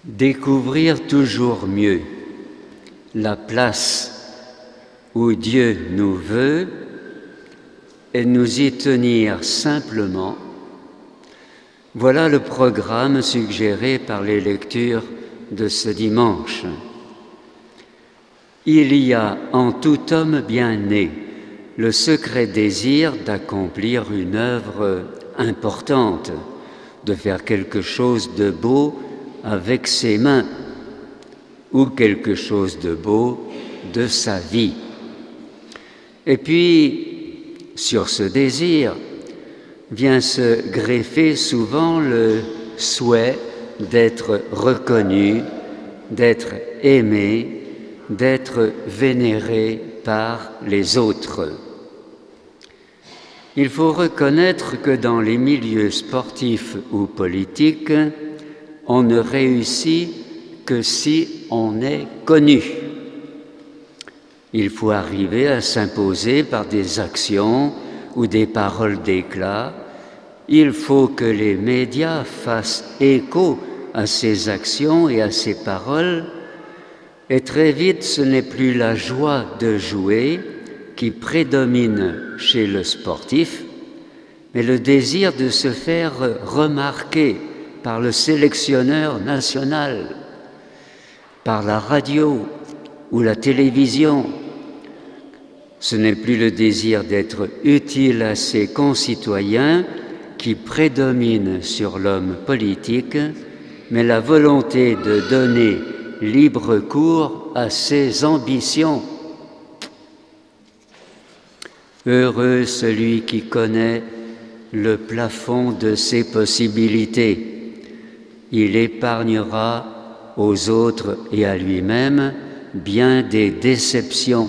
Découvrir toujours mieux la place où Dieu nous veut et nous y tenir simplement. Voilà le programme suggéré par les lectures de ce dimanche. Il y a en tout homme bien né le secret désir d'accomplir une œuvre importante, de faire quelque chose de beau avec ses mains ou quelque chose de beau de sa vie. Et puis, sur ce désir, vient se greffer souvent le souhait d'être reconnu, d'être aimé, d'être vénéré par les autres. Il faut reconnaître que dans les milieux sportifs ou politiques, on ne réussit que si on est connu. Il faut arriver à s'imposer par des actions ou des paroles d'éclat. Il faut que les médias fassent écho à ces actions et à ces paroles. Et très vite, ce n'est plus la joie de jouer qui prédomine chez le sportif, mais le désir de se faire remarquer par le sélectionneur national, par la radio ou la télévision. Ce n'est plus le désir d'être utile à ses concitoyens qui prédomine sur l'homme politique, mais la volonté de donner libre cours à ses ambitions. Heureux celui qui connaît le plafond de ses possibilités. Il épargnera aux autres et à lui-même bien des déceptions.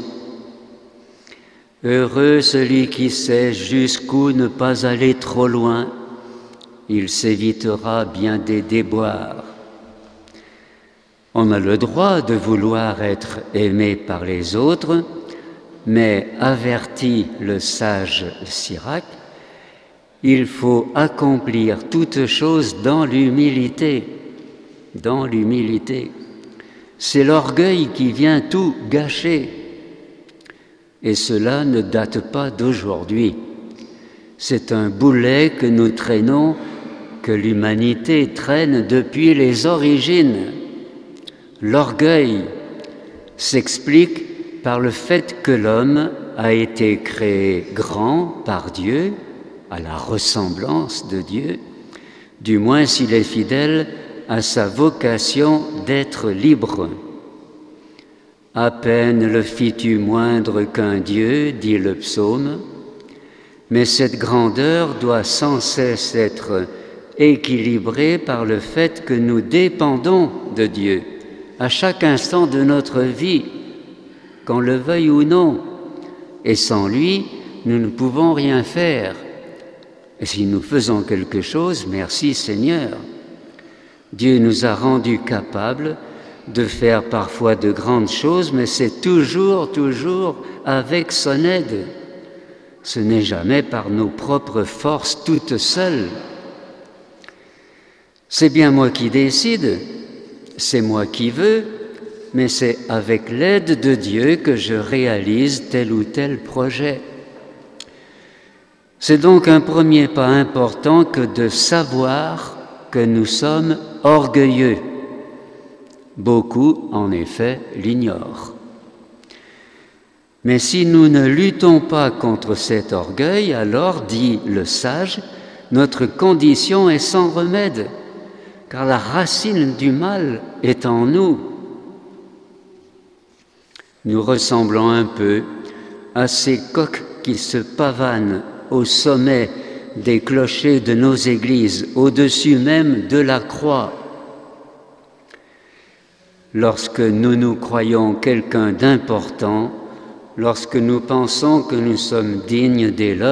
Heureux celui qui sait jusqu'où ne pas aller trop loin. Il s'évitera bien des déboires. On a le droit de vouloir être aimé par les autres, mais avertit le sage Sirac, il faut accomplir toute chose dans l'humilité. Dans l'humilité. C'est l'orgueil qui vient tout gâcher. Et cela ne date pas d'aujourd'hui. C'est un boulet que nous traînons, que l'humanité traîne depuis les origines. L'orgueil s'explique par le fait que l'homme a été créé grand par Dieu, à la ressemblance de Dieu, du moins s'il est fidèle à sa vocation d'être libre. À peine le fis-tu moindre qu'un Dieu, dit le psaume, mais cette grandeur doit sans cesse être équilibrée par le fait que nous dépendons de Dieu à chaque instant de notre vie, qu'on le veuille ou non, et sans lui, nous ne pouvons rien faire. Et si nous faisons quelque chose, merci Seigneur. Dieu nous a rendus capables de faire parfois de grandes choses, mais c'est toujours avec son aide. Ce n'est jamais par nos propres forces toutes seules. C'est bien moi qui décide, c'est moi qui veux, mais c'est avec l'aide de Dieu que je réalise tel ou tel projet. C'est donc un premier pas important que de savoir que nous sommes orgueilleux. Beaucoup, en effet, l'ignorent. Mais si nous ne luttons pas contre cet orgueil, alors, dit le sage, notre condition est sans remède, car la racine du mal est en nous. Nous ressemblons un peu à ces coqs qui se pavanent au sommet des clochers de nos églises, au-dessus même de la croix. Lorsque nous nous croyons quelqu'un d'important, lorsque nous pensons que nous sommes dignes d'éloge,